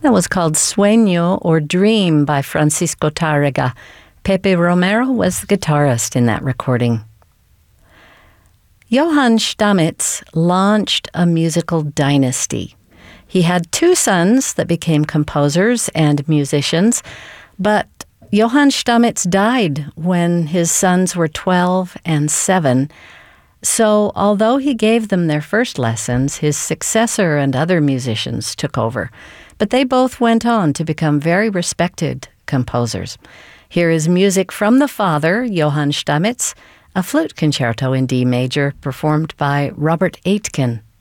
That was called Sueño or Dream by Francisco Tárrega. Pepe Romero was the guitarist in that recording. Johann Stamitz launched a musical dynasty. He had two sons that became composers and musicians, but Johann Stamitz died when his sons were 12 and 7. So, although he gave them their first lessons, his successor and other musicians took over. But they both went on to become very respected composers. Here is music from the father, Johann Stamitz, a flute concerto in D major performed by Robert Aitken.